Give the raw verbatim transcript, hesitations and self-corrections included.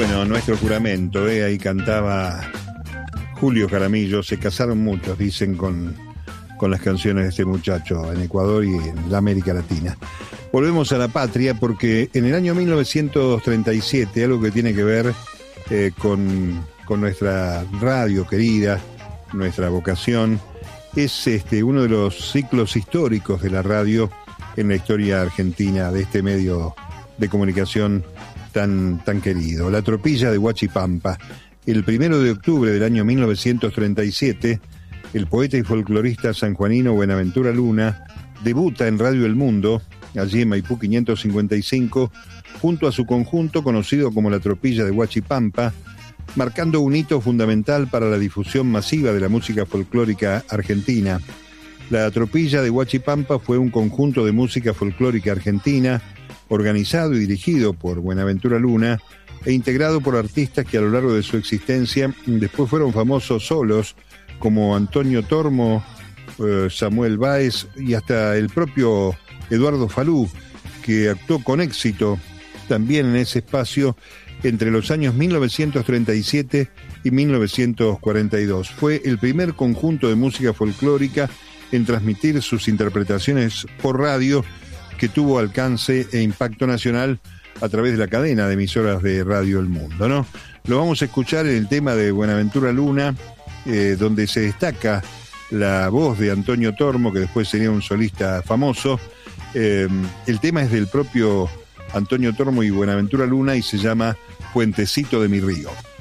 Bueno, nuestro juramento, ¿eh? Ahí cantaba Julio Jaramillo. Se casaron muchos, dicen, con, con las canciones de este muchacho en Ecuador y en la América Latina. Volvemos a la patria porque en el año mil novecientos treinta y siete, algo que tiene que ver eh, con, con nuestra radio querida, nuestra vocación, es este, uno de los ciclos históricos de la radio en la historia argentina, de este medio de comunicación tan, tan querido. La Tropilla de Huachipampa. El primero de octubre del año mil novecientos treinta y siete, el poeta y folclorista sanjuanino Buenaventura Luna debuta en Radio El Mundo, allí en Maipú quinientos cincuenta y cinco, junto a su conjunto conocido como La Tropilla de Huachipampa, marcando un hito fundamental para la difusión masiva de la música folclórica argentina. La Tropilla de Huachipampa fue un conjunto de música folclórica argentina, organizado y dirigido por Buenaventura Luna, e integrado por artistas que a lo largo de su existencia después fueron famosos solos, como Antonio Tormo, eh, Samuel Báez y hasta el propio Eduardo Falú, que actuó con éxito también en ese espacio entre los años mil novecientos treinta y siete y mil novecientos cuarenta y dos. Fue el primer conjunto de música folclórica en transmitir sus interpretaciones por radio, que tuvo alcance e impacto nacional a través de la cadena de emisoras de Radio El Mundo, ¿no? Lo vamos a escuchar en el tema de Buenaventura Luna, eh, donde se destaca la voz de Antonio Tormo, que después sería un solista famoso. Eh, el tema es del propio Antonio Tormo y Buenaventura Luna y se llama Puentecito de mi río.